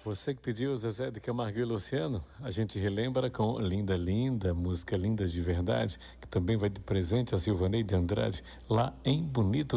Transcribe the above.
Você que pediu Zezé de Camargo e Luciano, a gente relembra com Linda Linda, música linda de verdade, que também vai de presente a Silvaneide Andrade, lá em Bonito